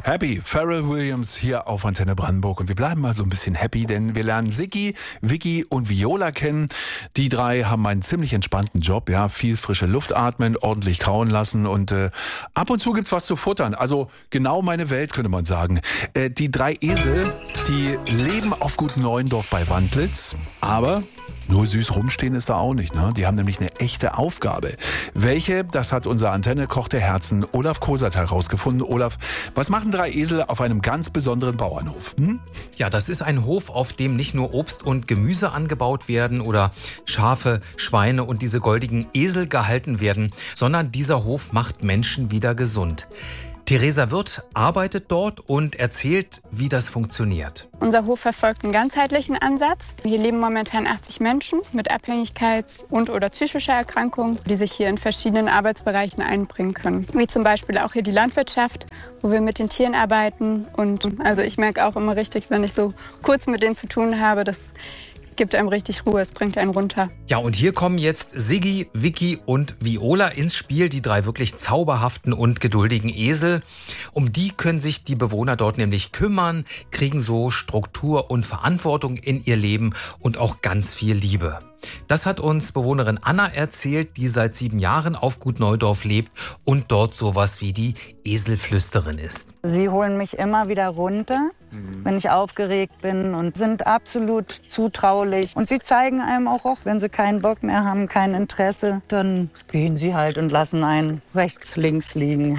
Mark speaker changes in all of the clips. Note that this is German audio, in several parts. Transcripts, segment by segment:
Speaker 1: Happy, Pharrell Williams hier auf Antenne Brandenburg. Und wir bleiben mal so ein bisschen happy, denn wir lernen Siggi, Vicky und Viola kennen. Die drei haben einen ziemlich entspannten Job, ja, viel frische Luft atmen, ordentlich kauen lassen und ab und zu gibt's was zu futtern. Also genau meine Welt, könnte man sagen. Die drei Esel, die leben auf Gut Neuendorf bei Wandlitz, aber nur süß rumstehen ist da auch nicht, ne? Die haben nämlich eine echte Aufgabe. Welche, das hat unser Antenne-Koch der Herzen, Olaf Kosat, herausgefunden. Olaf, was machen drei Esel auf einem ganz besonderen Bauernhof?
Speaker 2: Ja, das ist ein Hof, auf dem nicht nur Obst und Gemüse angebaut werden oder Schafe, Schweine und diese goldigen Esel gehalten werden, sondern dieser Hof macht Menschen wieder gesund. Theresa Wirth arbeitet dort und erzählt, wie das funktioniert.
Speaker 3: Unser Hof verfolgt einen ganzheitlichen Ansatz. Hier leben momentan 80 Menschen mit Abhängigkeits- und/oder psychischer Erkrankung, die sich hier in verschiedenen Arbeitsbereichen einbringen können. Wie zum Beispiel auch hier die Landwirtschaft, wo wir mit den Tieren arbeiten. Und also ich merke auch immer richtig, wenn ich so kurz mit denen zu tun habe, das gibt einem richtig Ruhe, es bringt einen runter.
Speaker 2: Ja, und hier kommen jetzt Siggi, Vicky und Viola ins Spiel, die drei wirklich zauberhaften und geduldigen Esel. Um die können sich die Bewohner dort nämlich kümmern, kriegen so Struktur und Verantwortung in ihr Leben und auch ganz viel Liebe. Das hat uns Bewohnerin Anna erzählt, die seit 7 Jahren auf Gut Neudorf lebt und dort sowas wie die Eselflüsterin ist.
Speaker 4: Sie holen mich immer wieder runter, wenn ich aufgeregt bin und sind absolut zutraulich. Und sie zeigen einem auch, wenn sie keinen Bock mehr haben, kein Interesse, dann gehen sie halt und lassen einen rechts, links liegen.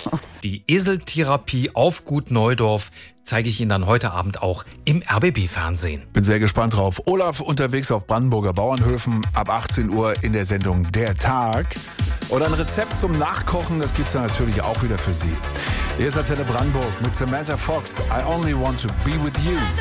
Speaker 2: Die Eseltherapie auf Gut Neudorf zeige ich Ihnen dann heute Abend auch im RBB-Fernsehen.
Speaker 1: Bin sehr gespannt drauf. Olaf unterwegs auf Brandenburger Bauernhöfen ab 18 Uhr in der Sendung Der Tag. Oder ein Rezept zum Nachkochen, das gibt's dann natürlich auch wieder für Sie. Hier ist Antenne Brandenburg mit Samantha Fox. I only want to be with you.